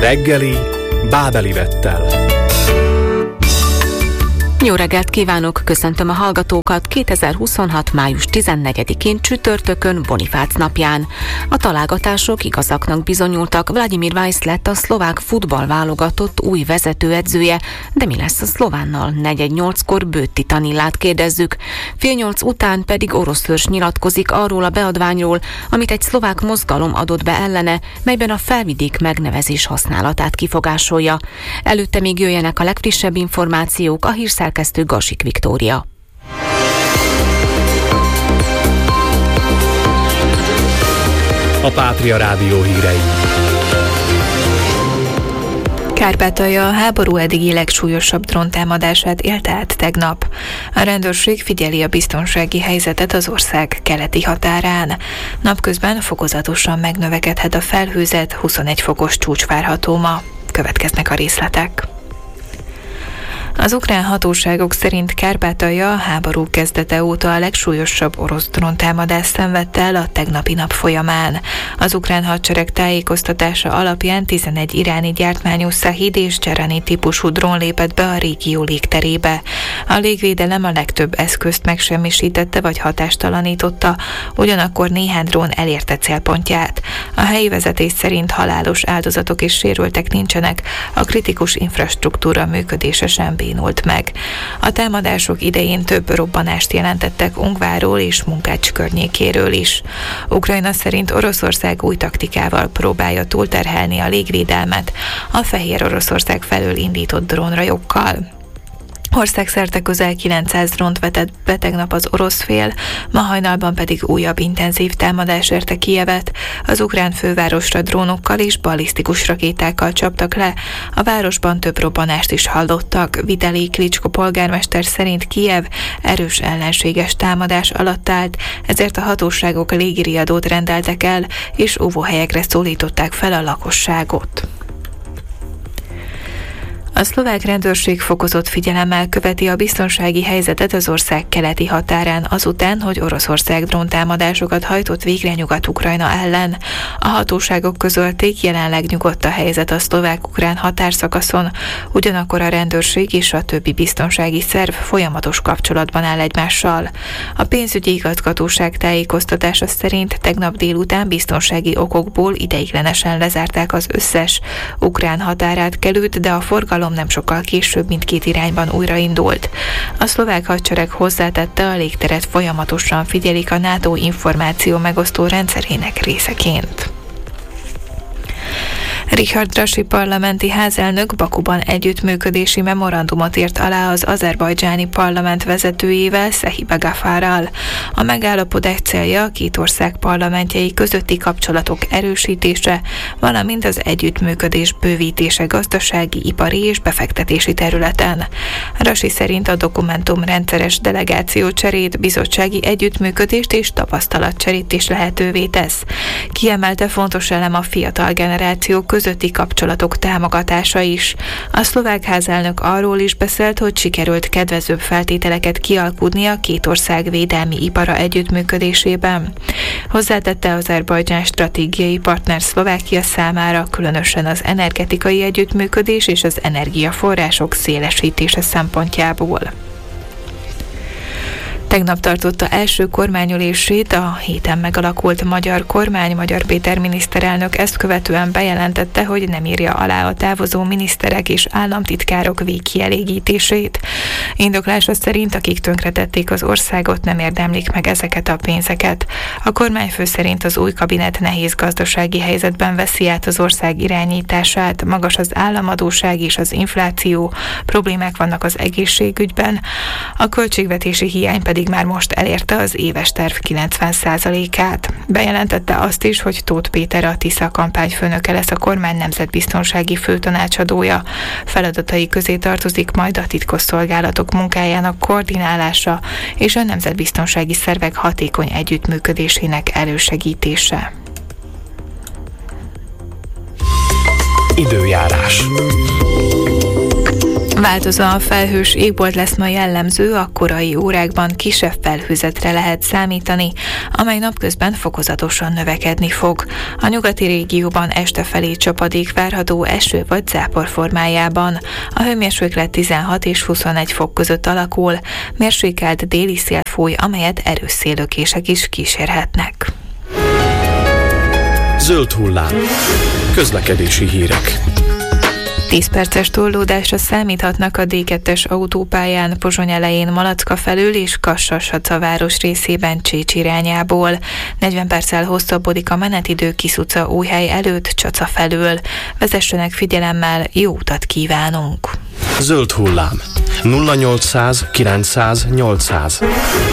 Reggeli Bábeli Vettel. Jó reggelt kívánok, köszöntöm a hallgatókat 2026. május 14-én csütörtökön, Bonifác napján. A találgatások igazaknak bizonyultak, Vladimir Weisz lett a szlovák futballválogatott új vezetőedzője, de mi lesz a szlovánnal? 4:08-kor Bőtti Tanillát kérdezzük. 7:30 után pedig orosz hős nyilatkozik arról a beadványról, amit egy szlovák mozgalom adott be ellene, melyben a Felvidék megnevezés használatát kifogásolja. Előtte még jöjjenek a legfrissebb információk, a hírszerkesztő Gasik Viktória. A Pátria Rádió hírei. Kárpátalja a háború eddigi legsúlyosabb dróntámadását élte át tegnap. A rendőrség figyeli a biztonsági helyzetet az ország keleti határán. Napközben fokozatosan megnövekedhet a felhőzet, 21 fokos csúcs várható ma. Következnek a részletek. Az ukrán hatóságok szerint Kárpátalja a háború kezdete óta a legsúlyosabb orosz dróntámadást szenvedte el a tegnapi nap folyamán. Az ukrán hadsereg tájékoztatása alapján 11 iráni gyártmányú Szahid és Dzserani típusú drón lépett be a régió légterébe. A légvédelem a legtöbb eszközt megsemmisítette vagy hatástalanította, ugyanakkor néhány drón elérte célpontját. A helyi vezetés szerint halálos áldozatok és sérültek nincsenek, a kritikus infrastruktúra működése sem bénult meg. A támadások idején több robbanást jelentettek Ungváról és Munkács környékéről is. Ukrajna szerint Oroszország új taktikával próbálja túlterhelni a légvédelmet a Fehér Oroszország felől indított drónrajokkal. Országszerte közel 900 drónt vetett be tegnap az orosz fél, ma hajnalban pedig újabb intenzív támadás érte Kijevet. Az ukrán fővárosra drónokkal és ballisztikus rakétákkal csaptak le. A városban több robbanást is hallottak. Vitali Klitschko polgármester szerint Kijev erős ellenséges támadás alatt állt, ezért a hatóságok légiriadót rendeltek el, és óvóhelyekre szólították fel a lakosságot. A szlovák rendőrség fokozott figyelemmel követi a biztonsági helyzetet az ország keleti határán azután, hogy Oroszország dróntámadásokat hajtott végre Nyugat-Ukrajna ellen. A hatóságok közölték, jelenleg nyugodt a helyzet a szlovák-ukrán határszakaszon, ugyanakkor a rendőrség és a többi biztonsági szerv folyamatos kapcsolatban áll egymással. A pénzügyi igazgatóság tájékoztatása szerint tegnap délután biztonsági okokból ideiglenesen lezárták az összes ukrán határátkelőt, de a forgalom nem sokkal később mindkét irányban újraindult. A szlovák hadsereg hozzátette, a légteret folyamatosan figyelik a NATO információ megosztó rendszerének részeként. Richard Rasi parlamenti házelnök Bakuban együttműködési memorandumot írt alá az azerbajdzsáni parlament vezetőjével, Sehibe Ghafarral. A megállapodás célja a két ország parlamentjei közötti kapcsolatok erősítése, valamint az együttműködés bővítése gazdasági, ipari és befektetési területen. Rasi szerint a dokumentum rendszeres delegációcserét, bizottsági együttműködést és tapasztalatcserét is lehetővé tesz. Kiemelte, fontos elem a fiatal generáció közötti kapcsolatok támogatása is. A szlovák házelnök arról is beszélt, hogy sikerült kedvezőbb feltételeket kialkudni a két ország védelmi ipara együttműködésében. Hozzátette, Azerbajdzsán stratégiai partner Szlovákia számára, különösen az energetikai együttműködés és az energiaforrások szélesítése szempontjából. Tegnap tartotta első kormányülését a héten megalakult magyar kormány. Magyar Péter miniszterelnök ezt követően bejelentette, hogy nem írja alá a távozó miniszterek és államtitkárok végkielégítését. Indoklása szerint, akik tönkretették az országot, nem érdemlik meg ezeket a pénzeket. A kormányfő szerint az új kabinet nehéz gazdasági helyzetben veszi át az ország irányítását, magas az államadósság és az infláció, problémák vannak az egészségügyben, a költségvetési hiány pedig már most elérte az éves terv 90%-át. Bejelentette azt is, hogy Tóth Péter, a Tisza kampányfőnöke lesz a kormány nemzetbiztonsági főtanácsadója. Feladatai közé tartozik majd a titkosszolgálatok munkájának koordinálása és a nemzetbiztonsági szervek hatékony együttműködésének elősegítése. Időjárás. Változóan felhős égbolt lesz ma jellemző, a korai órákban kisebb felhőzetre lehet számítani, amely napközben fokozatosan növekedni fog. A nyugati régióban este felé csapadék várható eső vagy zápor formájában. A hőmérséklet 16 és 21 fok között alakul, mérsékelt déli szél fúj, amelyet erős széllökések is kísérhetnek. Zöld hullám. Közlekedési hírek. 10 perces torlódásra számíthatnak a D2-es autópályán Pozsony elején Malacka felől és Kassa-Saca város részében Csícs irányából. 40 perccel hosszabbodik a menetidő Kiss utca Újhely előtt Csaca felől. Vezessenek figyelemmel, jó utat kívánunk! Zöld hullám. 0800 900 800.